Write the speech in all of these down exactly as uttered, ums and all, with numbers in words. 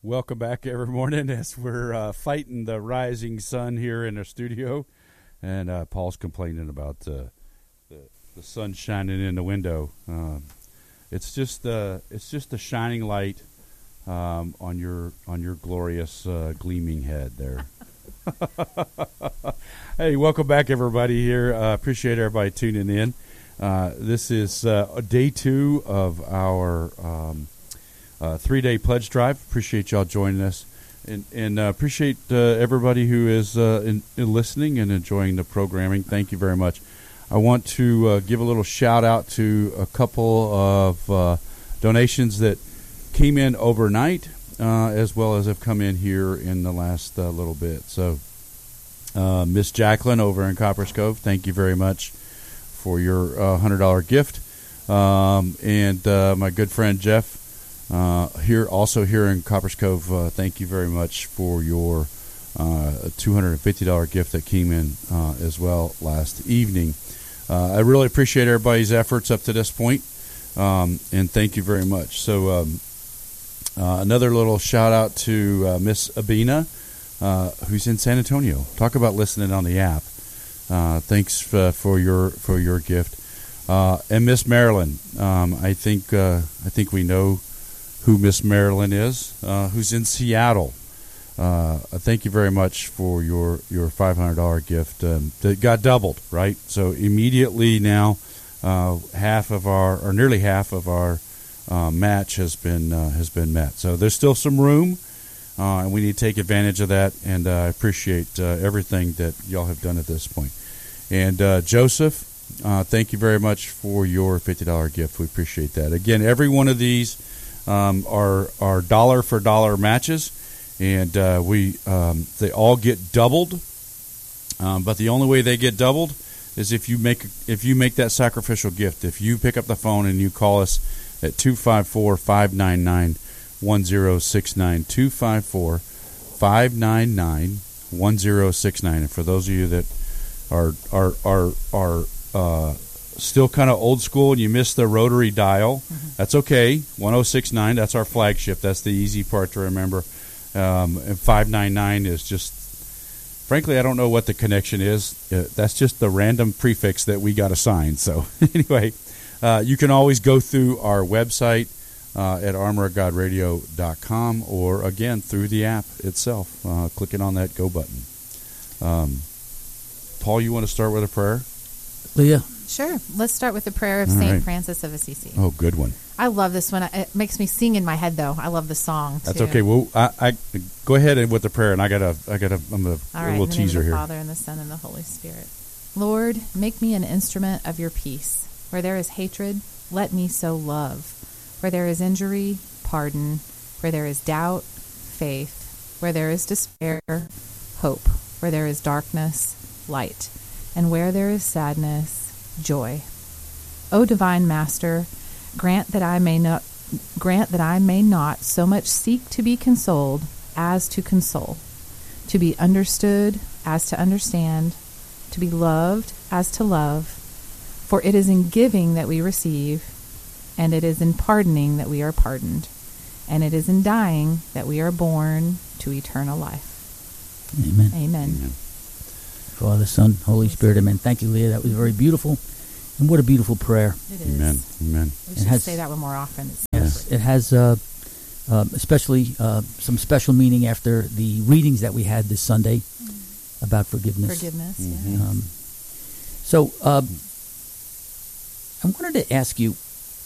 Welcome back every morning as we're uh, fighting the rising sun here in our studio. And uh, Paul's complaining about uh, the, the sun shining in the window. Um, it's just uh, it's just a shining light um, on your on your glorious uh, gleaming head there. Hey, welcome back everybody here. Uh, appreciate everybody tuning in. Uh, this is uh, day two of our um, Uh, three-day pledge drive. Appreciate y'all joining us, and and uh, appreciate uh, everybody who is uh, in, in listening and enjoying the programming. Thank you very much. I want to uh, give a little shout out to a couple of uh, donations that came in overnight, uh, as well as have come in here in the last uh, little bit. So, uh, Miss Jacqueline over in Copperas Cove, thank you very much for your uh, one hundred dollars gift, um, and uh, my good friend Jeff. Uh, here, also here in Copperas Cove, uh, thank you very much for your uh, two hundred fifty dollars gift that came in uh, as well last evening. Uh, I really appreciate everybody's efforts up to this point, um, and thank you very much. So um, uh, another little shout out to uh, Miss Abina, uh, who's in San Antonio. Talk about listening on the app. Uh, thanks uh, for your for your gift, uh, and Miss Marilyn. Um, I think uh, I think we know who Miss Marilyn is, uh, who's in Seattle. Uh, thank you very much for your, your five hundred dollars gift. Um, that got doubled, right? So immediately now, uh, half of our, or nearly half of our uh, match has been uh, has been met. So there's still some room, uh, and we need to take advantage of that. And uh, I appreciate uh, everything that y'all have done at this point. And uh, Joseph, uh, thank you very much for your fifty dollars gift. We appreciate that. Again, every one of these Um, are are dollar for dollar matches, and uh, we um, they all get doubled. Um, but the only way they get doubled is if you make if you make that sacrificial gift. If you pick up the phone and you call us at two five four, five nine nine, one zero six nine, two five four, five nine nine, one zero six nine. And for those of you that are are are are uh, still kind of old school and you missed the rotary dial, mm-hmm. That's okay. one oh six nine, that's our flagship. That's the easy part to remember. Um, and five nine nine is just, frankly, I don't know what the connection is. Uh, that's just the random prefix that we got assigned. So anyway, uh, you can always go through our website uh, at armor of god radio dot com or, again, through the app itself, uh, clicking on that go button. Um, Paul, you want to start with a prayer? Leah? Sure. Let's start with the prayer of All Saint right. Francis of Assisi. Oh, good one. I love this one. It makes me sing in my head, though. I love the song, too. That's okay. Well, I, I go ahead with the prayer, and I got a, I got a, I'm a, All a right, little in the name teaser of the here. Father, and the Son, and the Holy Spirit. Lord, make me an instrument of your peace. Where there is hatred, let me sow love. Where there is injury, pardon. Where there is doubt, faith. Where there is despair, hope. Where there is darkness, light. And where there is sadness, joy. O divine Master, grant that I may not grant that I may not so much seek to be consoled as to console, to be understood as to understand, to be loved as to love. For it is in giving that we receive, and it is in pardoning that we are pardoned, and it is in dying that we are born to eternal life. Amen. Amen. Amen. Father, Son, Holy Spirit, amen. Thank you, Leah. That was very beautiful. And what a beautiful prayer. It is. Amen. Amen. We It should has- say that one more often. It's Yes, it has uh, uh, especially uh, some special meaning after the readings that we had this Sunday about forgiveness. forgiveness. Mhm. Yeah. Um, so um, I wanted to ask you,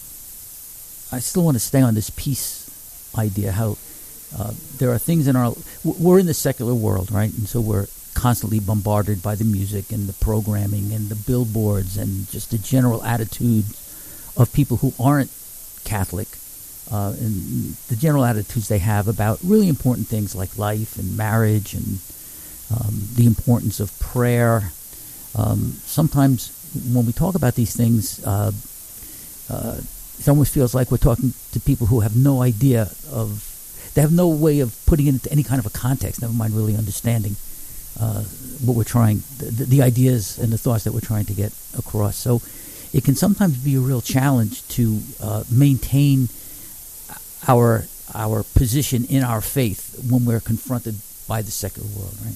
I still want to stay on this peace idea, how uh, there are things in our, we're in the secular world, right? And so we're constantly bombarded by the music and the programming and the billboards and just the general attitude of people who aren't Catholic, uh, and the general attitudes they have about really important things like life and marriage and um, the importance of prayer. Um, sometimes when we talk about these things, uh, uh, it almost feels like we're talking to people who have no idea of, they have no way of putting it into any kind of a context, never mind really understanding uh, what we're trying, the, the ideas and the thoughts that we're trying to get across. So it can sometimes be a real challenge to uh, maintain our our position in our faith when we're confronted by the secular world, right?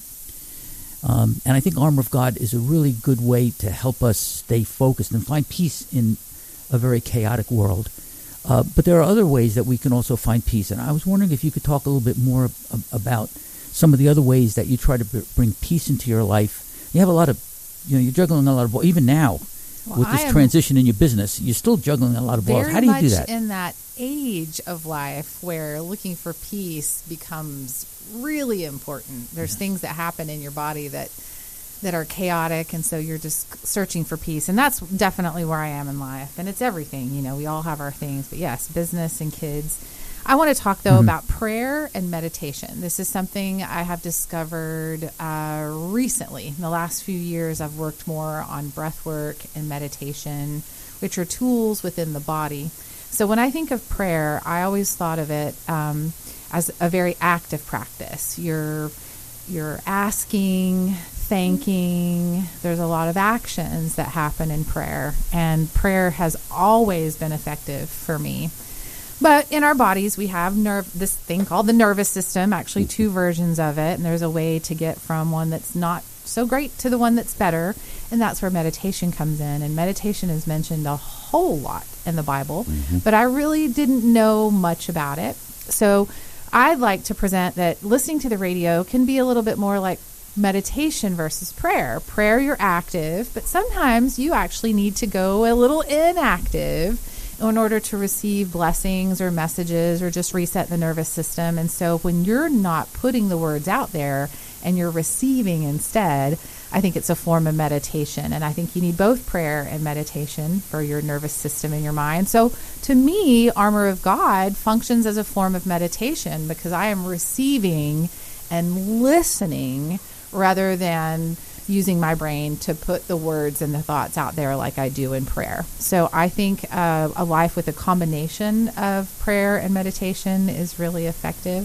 Um, and I think Armor of God is a really good way to help us stay focused and find peace in a very chaotic world. Uh, but there are other ways that we can also find peace. And I was wondering if you could talk a little bit more ab- about some of the other ways that you try to b- bring peace into your life. You have a lot of, you know, you're juggling a lot of balls. Even now, well, with this transition in your business, you're still juggling a lot of balls. How do you do that? Very much in that age of life where looking for peace becomes really important. There's yes. things that happen in your body that that are chaotic, and so you're just searching for peace. And that's definitely where I am in life. And it's everything. You know, we all have our things. But yes, business and kids. I want to talk, though, mm-hmm. about prayer and meditation. This is something I have discovered uh, recently. In the last few years, I've worked more on breath work and meditation, which are tools within the body. So when I think of prayer, I always thought of it um, as a very active practice. You're you're asking, thanking. There's a lot of actions that happen in prayer, and prayer has always been effective for me. But in our bodies, we have nerve this thing called the nervous system, actually two versions of it, and there's a way to get from one that's not so great to the one that's better, and that's where meditation comes in. And meditation is mentioned a whole lot in the Bible, mm-hmm. but I really didn't know much about it. So I'd like to present that listening to the radio can be a little bit more like meditation versus prayer. Prayer, you're active, but sometimes you actually need to go a little inactive in order to receive blessings or messages or just reset the nervous system. And so when you're not putting the words out there and you're receiving instead, I think it's a form of meditation. And I think you need both prayer and meditation for your nervous system and your mind. So to me, Armor of God functions as a form of meditation because I am receiving and listening rather than using my brain to put the words and the thoughts out there like I do in prayer. So I think uh, a life with a combination of prayer and meditation is really effective.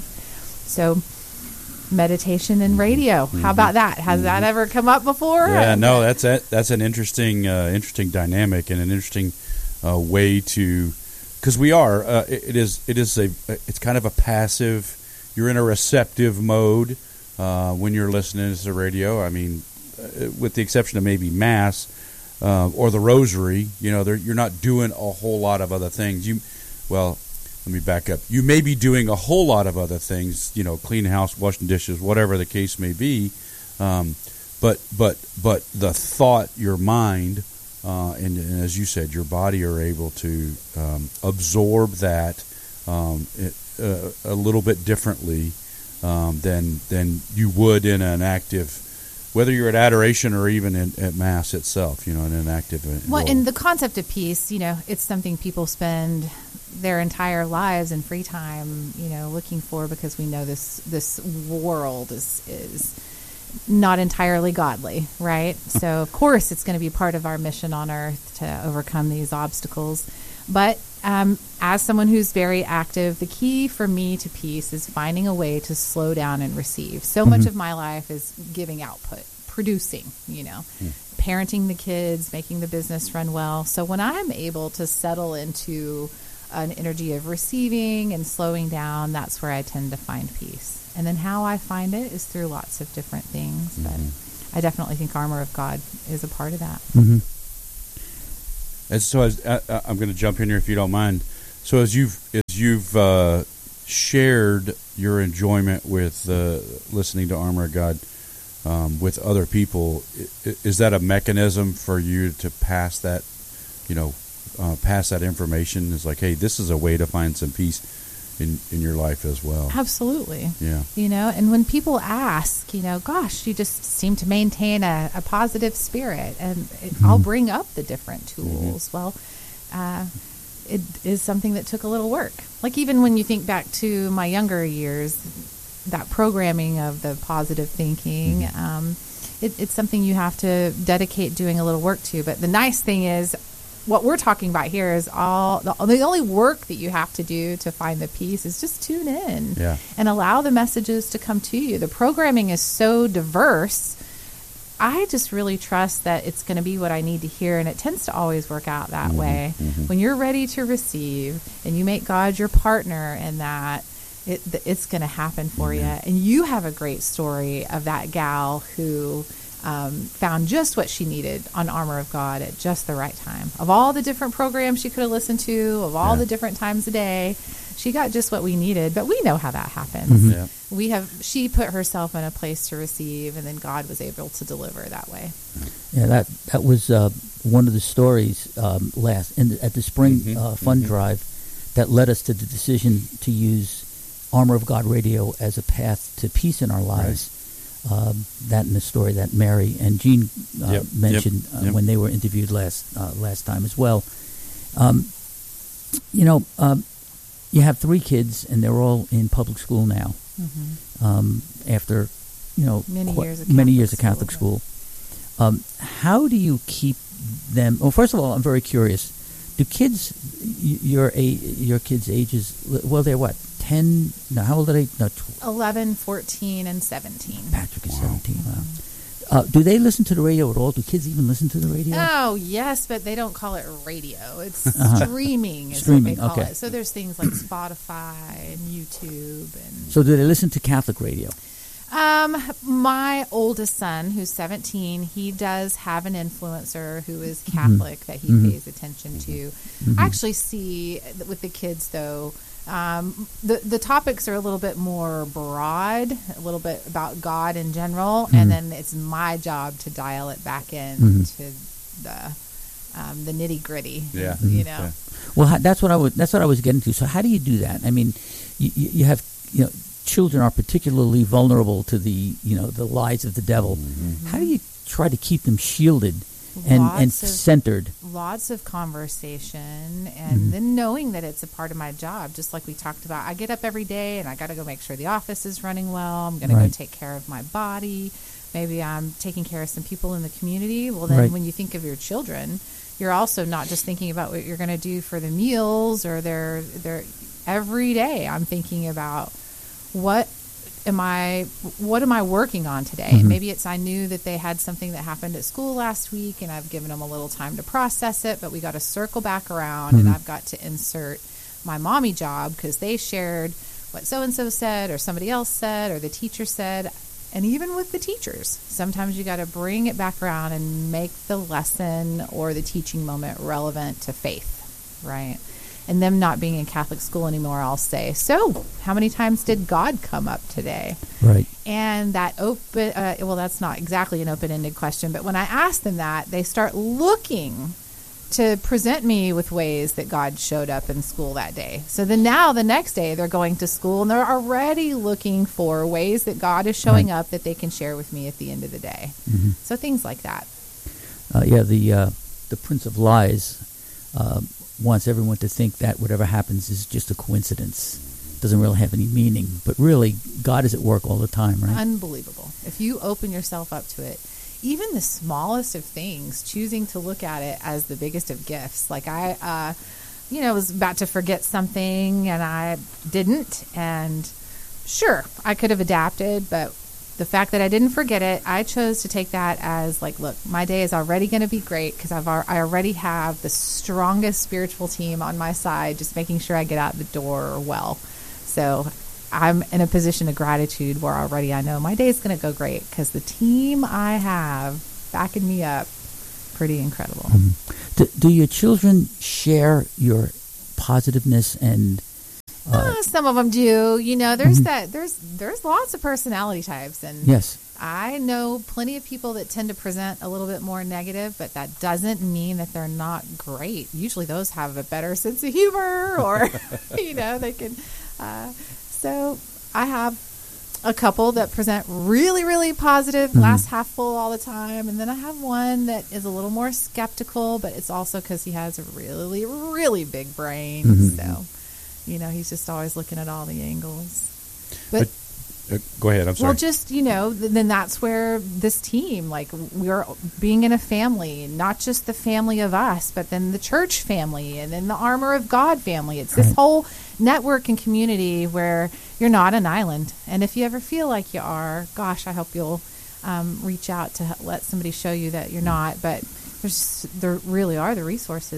So meditation and radio. Mm-hmm. How about that? Has mm-hmm. that ever come up before? Yeah, no, that's a, that's an interesting uh, interesting dynamic and an interesting uh, way to, because we are uh, it, it is it is a it's kind of a passive. You're in a receptive mode uh, when you're listening to the radio. I mean, uh, with the exception of maybe Mass uh, or the Rosary, you know, you're not doing a whole lot of other things. You, well. Let me back up. You may be doing a whole lot of other things, you know, clean house, washing dishes, whatever the case may be. Um, but but but the thought, your mind, uh, and, and as you said, your body are able to um, absorb that um, it, uh, a little bit differently um, than than you would in an active. Whether you're at adoration or even in, at Mass itself, you know, in an active. Well, role. In the concept of peace, you know, it's something people spend their entire lives and free time, you know, looking for because we know this this world is is not entirely godly, right? So, of course, it's going to be part of our mission on Earth to overcome these obstacles. But um, as someone who's very active, the key for me to peace is finding a way to slow down and receive. So mm-hmm. much of my life is giving output, producing, you know, mm. parenting the kids, making the business run well. So when I'm able to settle into an energy of receiving and slowing down, that's where I tend to find peace. And then how I find it is through lots of different things. Mm-hmm. But I definitely think Armor of God is a part of that. Mm-hmm. And so as, uh, I'm going to jump in here if you don't mind. So as you've as you've uh, shared your enjoyment with uh, listening to Armor of God um, with other people, is that a mechanism for you to pass that, you know, uh, pass that information? Is like, hey, this is a way to find some peace in in your life as well. Absolutely. Yeah. You know, and when people ask, you know, gosh, you just seem to maintain a, a positive spirit, and it, mm-hmm. I'll bring up the different tools. Mm-hmm. Well, uh, it is something that took a little work. Like even when you think back to my younger years, that programming of the positive thinking, mm-hmm. um, it, it's something you have to dedicate doing a little work to. But the nice thing is, what we're talking about here is all the, the only work that you have to do to find the peace is just tune in yeah. and allow the messages to come to you. The programming is so diverse. I just really trust that it's going to be what I need to hear, and it tends to always work out that mm-hmm, way. Mm-hmm. When you're ready to receive and you make God your partner in that, it, it's going to happen for you. And you have a great story of that gal who um, found just what she needed on Armor of God at just the right time. Of all the different programs she could have listened to, of all Yeah. the different times a day, she got just what we needed. But we know how that happens. Mm-hmm. Yeah. We have she put herself in a place to receive, and then God was able to deliver that way. Yeah, that that was uh, one of the stories um, last in the, at the spring Mhm, uh, fund mhm. drive that led us to the decision to use Armor of God Radio as a path to peace in our lives. Um, that and the story that Mary and Jean uh, Yep, mentioned yep, uh, yep. when they were interviewed last uh, last time as well. Um, you know, um, you have three kids, and they're all in public school now. Mm-hmm. Um, after you know Many qu- years of many Catholic years of Catholic school. school. Um, how do you keep them? Well, first of all, I'm very curious. Do kids y- your a your kids' ages? Well, they're what ten? No, how old are they? No, tw- eleven, fourteen, and seventeen. Patrick is seventeen. Wow. Uh, do they listen to the radio at all? Do kids even listen to the radio? Oh, yes, but they don't call it radio. It's Uh-huh. streaming is Streaming, what they call okay. it. So there's things like Spotify and YouTube. and So do they listen to Catholic radio? Um, my oldest son, who's seventeen, he does have an influencer who is Catholic that he Mhm. pays attention to. I actually see that with the kids, though, um, the the topics are a little bit more broad, a little bit about God in general, and then it's my job to dial it back in Mhm. to the um, the nitty gritty. Yeah. you know. Yeah. Well, how, that's what I was. That's what I was getting to. So, how do you do that? I mean, you, you you have you know, children are particularly vulnerable to the you know the lies of the devil. Mm-hmm. How do you try to keep them shielded and and Lots of- centered? Lots of conversation, and then knowing that it's a part of my job, just like we talked about. I get up every day and I got to go make sure the office is running well. I'm going to Right. go take care of my body. Maybe I'm taking care of some people in the community. Well, then Right. when you think of your children, you're also not just thinking about what you're going to do for the meals or their their every day. I'm thinking about what am I what am I working on today? Mhm. And maybe it's I knew that they had something that happened at school last week and I've given them a little time to process it, but we got to circle back around and Mhm. I've got to insert my mommy job because they shared what so and so said or somebody else said or the teacher said. And even with the teachers, sometimes you got to bring it back around and make the lesson or the teaching moment relevant to faith, right? And them not being in Catholic school anymore, I'll say, so how many times did God come up today? Right. And that open, uh, well, that's not exactly an open-ended question, but when I ask them that, they start looking to present me with ways that God showed up in school that day. So then now the next day they're going to school and they're already looking for ways that God is showing Right. up that they can share with me at the end of the day. Mhm. So things like that. Uh, yeah, the uh, the Prince of Lies uh, wants everyone to think that whatever happens is just a coincidence. Doesn't really have any meaning, but really, God is at work all the time, right? Unbelievable. If you open yourself up to it, even the smallest of things, choosing to look at it as the biggest of gifts. Like I, uh, you know, was about to forget something and I didn't. And sure, I could have adapted, but the fact that I didn't forget it, I chose to take that as like, look, my day is already going to be great because I've al- I already have the strongest spiritual team on my side, just making sure I get out the door well. So I'm in a position of gratitude where already I know my day's going to go great because the team I have backing me up, pretty incredible. Do, do your children share your positiveness and uh, Uh, some of them do. You know, there's Mhm. that. There's there's lots of personality types, and yes, I know plenty of people that tend to present a little bit more negative, but that doesn't mean that they're not great. Usually, those have a better sense of humor, or you know, they can. Uh, so I have a couple that present really, really positive, Mhm. glass half full all the time, and then I have one that is a little more skeptical, but it's also because he has a really, really big brain. Mhm. So, you know, he's just always looking at all the angles. But, uh, go ahead. I'm sorry. Well, just, you know, th- then that's where this team, like, we're being in a family, not just the family of us, but then the church family and then the Armor of God family. It's this Right. whole network and community where you're not an island. And if you ever feel like you are, gosh, I hope you'll um, reach out to h- let somebody show you that you're not. But there's, there really are the resources.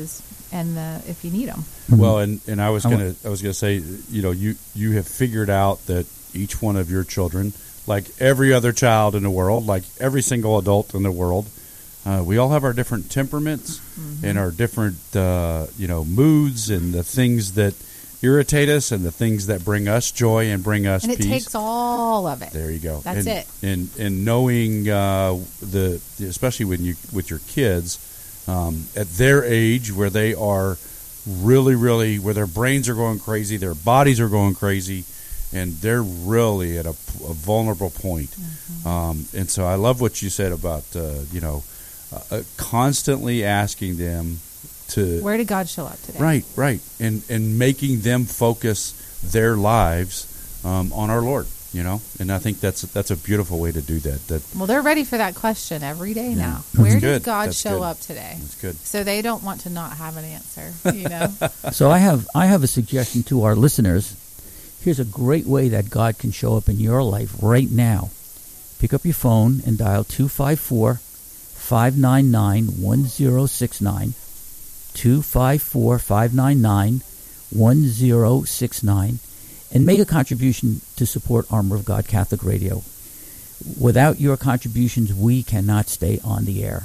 and the if you need them. Well, and, and I was I wa- gonna I was gonna say, you know, you you have figured out that each one of your children, like every other child in the world, like every single adult in the world, uh, we all have our different temperaments Mm-hmm. and our different uh, you know moods and the things that irritate us and the things that bring us joy and bring us And it peace. takes all of it. There you go. That's and, it. And and knowing uh, the especially when you with your kids um, at their age where they are really really where their brains are going crazy, their bodies are going crazy, and they're really at a, a vulnerable point. Mm-hmm. Um, and so I love what you said about uh, you know uh, constantly asking them to Where did God show up today? right right and and making them focus their lives um, on our Lord. You know, and I think that's that's a beautiful way to do that. That Well, they're ready for that question every day Yeah. now. That's Where good. did God That's show good. up today? that's good. So they don't want to not have an answer, you know? So I have I have a suggestion to our listeners. Here's a great way that God can show up in your life right now. Pick up your phone and dial two five four, five nine nine, one zero six nine, two five four, five nine nine, one zero six nine, and make a contribution to support Armor of God Catholic Radio. Without your contributions, we cannot stay on the air.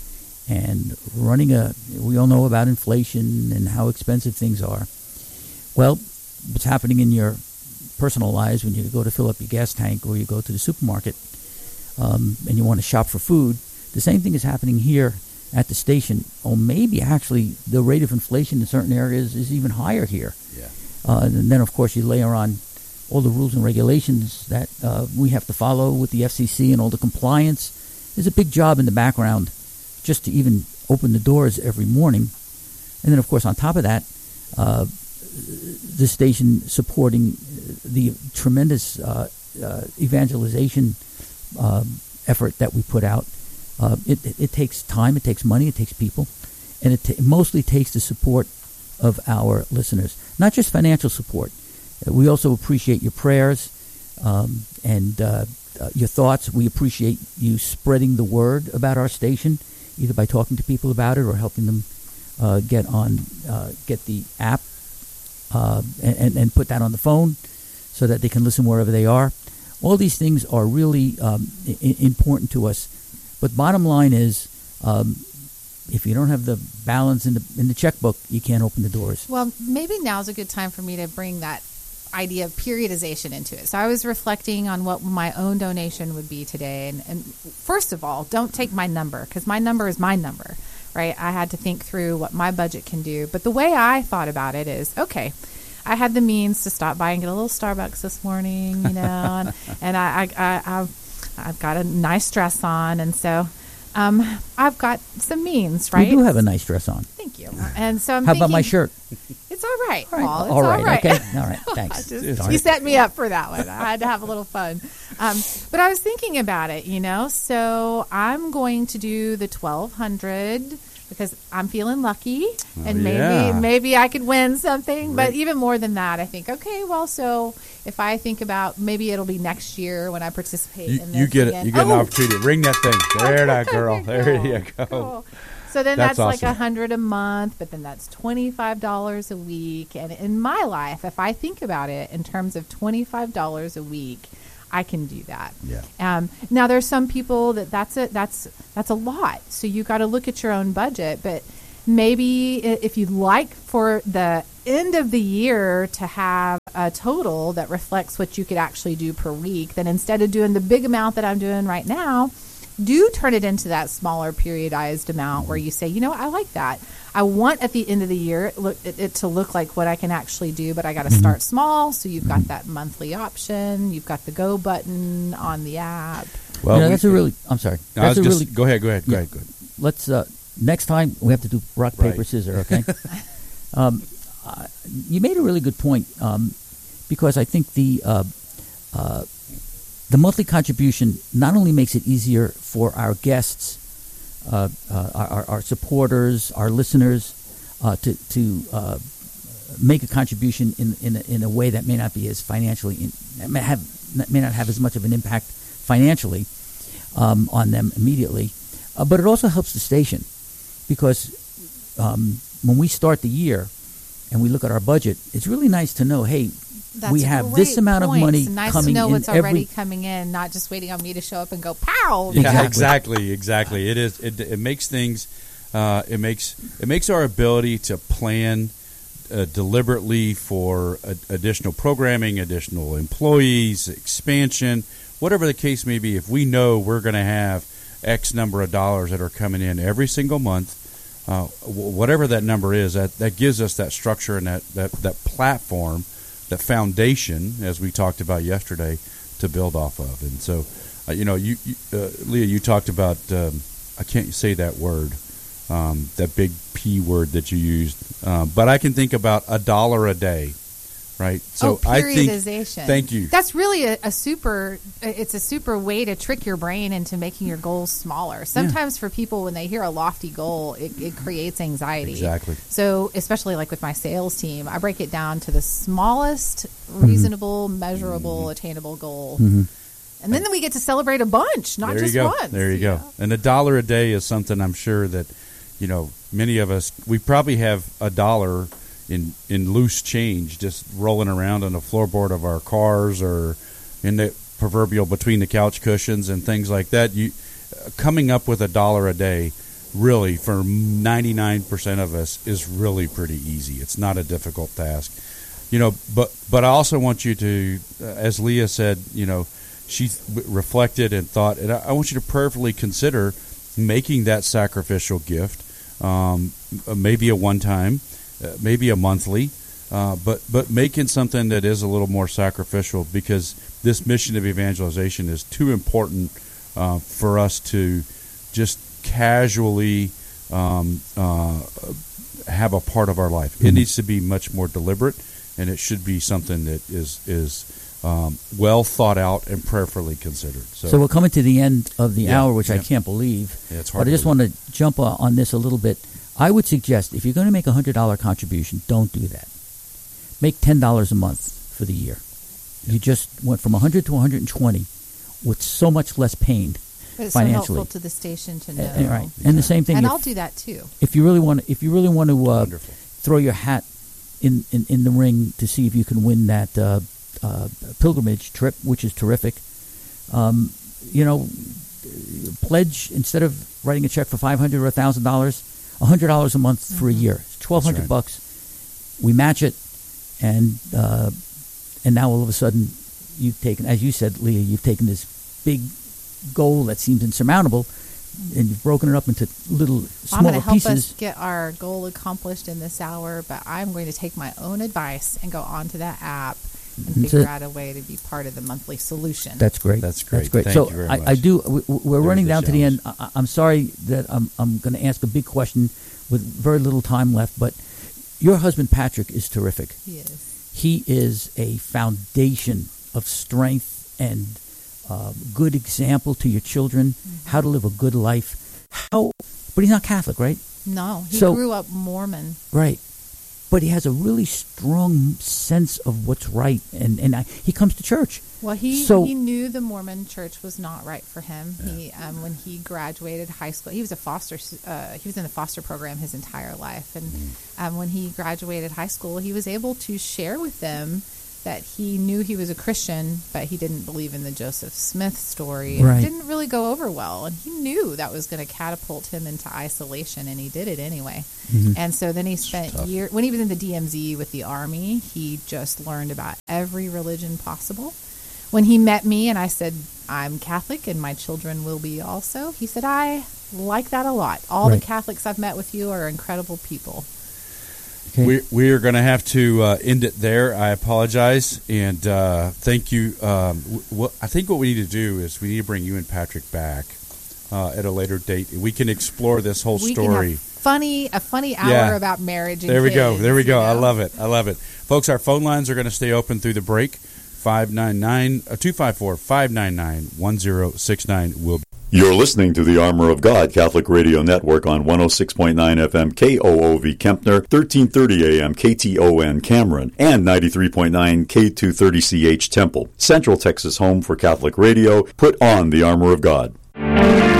And running a, we all know about inflation and how expensive things are. Well, what's happening in your personal lives when you go to fill up your gas tank or you go to the supermarket um, and you want to shop for food, the same thing is happening here at the station. Or maybe actually the rate of inflation in certain areas is even higher here. Yeah. Uh, and then, of course, you layer on all the rules and regulations that uh, we have to follow with the F C C and all the compliance. There's a big job in the background just to even open the doors every morning. And then, of course, on top of that, uh, the station supporting the tremendous uh, uh, evangelization uh, effort that we put out. Uh, it, it, it takes time, it takes money, it takes people, and it, t- it mostly takes the support of our listeners, not just financial support. Uh, we also appreciate your prayers um, and uh, uh, your thoughts. We appreciate you spreading the word about our station, either by talking to people about it or helping them uh, get on, uh, get the app uh, and, and put that on the phone so that they can listen wherever they are. All these things are really um, I- important to us. But bottom line is, um, if you don't have the balance in the in the checkbook, you can't open the doors. Well, maybe now's a good time for me to bring that idea of periodization into it. So I was reflecting on what my own donation would be today. And, and first of all, don't take my number, because my number is my number, right? I had to think through what my budget can do. But the way I thought about it is, okay, I had the means to stop by and get a little Starbucks this morning, you know, and, and I, I, I, I've, I've got a nice dress on. And so um, I've got some means, right? You do have a nice dress on. Thank you. And so I'm How thinking, about my shirt? It's all right, All right, Paul. It's all right, okay, all right, I thanks. just- Darn you it. set me up for that one. I had to have a little fun. Um, but I was thinking about it, you know, so I'm going to do the twelve hundred because I'm feeling lucky, and maybe yeah. maybe I could win something. But Right. even more than that, I think, okay, well, so if I think about maybe it'll be next year when I participate You, in this you get it. again. You get an Oh, opportunity. Ring that thing. There, that okay, girl. There cool, you go. cool. So then That's that's, like a awesome. hundred a month, but then that's twenty-five dollars a week. And in my life, if I think about it in terms of twenty-five dollars a week, I can do that. Yeah. Um, now there's some people that that's a that's that's a lot. So you got to look at your own budget. But maybe i- if you'd like for the end of the year to have a total that reflects what you could actually do per week, then instead of doing the big amount that I'm doing right now, do turn it into that smaller periodized amount where you say, you know, I like that. I want at the end of the year it, look, it, it to look like what I can actually do, but I got to start small. So you've got that monthly option. You've got the go button on the app. Well, you know, we- that's a really. I'm sorry. No, I That's was a just, really. go ahead. Go ahead. Go Yeah. ahead. Go ahead. Let's uh, next time we have to do rock Right. paper scissors. Okay. um, uh, you made a really good point um, because I think the uh, uh, the monthly contribution not only makes it easier for our guests, uh, uh, our, our supporters, our listeners, uh, to to uh, make a contribution in in a, in a way that may not be as financially in, may have may not have as much of an impact financially um, on them immediately, uh, but it also helps the station because um, when we start the year and we look at our budget, it's really nice to know, hey, That's we have this great amount points. of money nice coming to know in what's every already coming in, not just waiting on me to show up and go, pow! Yeah, Exactly. exactly, exactly. It is. It, it makes things. Uh, it makes it makes our ability to plan uh, deliberately for a, additional programming, additional employees, expansion, whatever the case may be. If we know we're going to have X number of dollars that are coming in every single month, uh, w- whatever that number is, that, that gives us that structure and that, that, that platform, that foundation, as we talked about yesterday, to build off of. And so, uh, you know, you, you uh, Leah, you talked about. Um, I can't say that word. Um, that big P word that you used, um, but I can think about a dollar a day, right? So oh, periodization. I think, thank you. That's really a, a super. It's a super way to trick your brain into making your goals smaller. Sometimes yeah. for people, when they hear a lofty goal, it, it creates anxiety. Exactly. So especially like with my sales team, I break it down to the smallest, reasonable, mm-hmm. measurable, mm-hmm. attainable goal. Mm-hmm. And then, then we get to celebrate a bunch, not there just you go. once. There you yeah. go. And a dollar a day is something I'm sure that, you know, many of us, we probably have a dollar in in loose change just rolling around on the floorboard of our cars or in the proverbial between the couch cushions and things like that. You uh, coming up with a dollar a day, really, for ninety-nine percent of us is really pretty easy. It's not a difficult task. You know, but, but I also want you to, uh, as Leah said, you know, she reflected and thought, and I want you to prayerfully consider making that sacrificial gift, um, maybe a one-time, uh, maybe a monthly, uh, but but making something that is a little more sacrificial, because this mission of evangelization is too important uh, for us to just casually um, uh, have a part of our life. Mm-hmm. It needs to be much more deliberate, and it should be something that is is Um, well thought out and prayerfully considered. So, so we're coming to the end of the yeah, hour, which yeah. I can't believe. Yeah, it's hard but I just believe. want to jump on this a little bit. I would suggest if you're going to make a one hundred dollars contribution, don't do that. Make ten dollars a month for the year. Yeah. You just went from one hundred to one hundred twenty with so much less pain but it's financially. so helpful to the station to know. Uh, right. And the same thing. And if, I'll do that too. If you really want to, if you really want to uh, Wonderful. throw your hat in, in, in the ring to see if you can win that uh, Uh, pilgrimage trip, which is terrific. Um, you know, pledge, instead of writing a check for five hundred dollars or one thousand dollars, one hundred dollars a month mm-hmm. for a year. It's twelve hundred right. bucks. We match it, and uh, and now all of a sudden, you've taken, as you said, Leah, you've taken this big goal that seems insurmountable, and you've broken it up into little smaller I'm going to help pieces. us get our goal accomplished in this hour, but I'm going to take my own advice and go onto that app and figure out a way to be part of the monthly solution. That's great. That's great. That's great. Thank so you very I, much. I do. We, we're There's running the down to the end. challenge. I, I'm sorry that I'm I'm going to ask a big question with very little time left. But your husband Patrick is terrific. He is. He is a foundation of strength and uh, good example to your children. Mm-hmm. How to live a good life. How, but he's not Catholic, right? No, he so, grew up Mormon. Right. But he has a really strong sense of what's right, and, and I, he comes to church. Well, he so, he knew the Mormon church was not right for him. Yeah. He um, when he graduated high school, he was a foster. Uh, he was in the foster program his entire life, and um, when he graduated high school, he was able to share with them that he knew he was a Christian, but he didn't believe in the Joseph Smith story. And right. It didn't really go over well, and he knew that was going to catapult him into isolation, and he did it anyway. Mm-hmm. And so then he spent years, when he was in the D M Z with the Army, he just learned about every religion possible. When he met me and I said, I'm Catholic and my children will be also, he said, I like that a lot. All right. the Catholics I've met with you are incredible people. Okay. We we are going to have to uh, end it there. I apologize, and uh, thank you. Um, w- I think what we need to do is we need to bring you and Patrick back uh, at a later date. We can explore this whole we story. Can have funny a funny hour yeah. about marriage. And there we kids, go. There we go. You know? I love it. I love it, folks. Our phone lines are going to stay open through the break. five nine nine, two five four, five nine nine, one zero six nine will be. You're listening to the Armor of God Catholic Radio Network on one oh six point nine F M K O O V Kempner, thirteen thirty A M K T O N Cameron, and ninety-three point nine K two thirty C H Temple. Central Texas home for Catholic radio. Put on the Armor of God.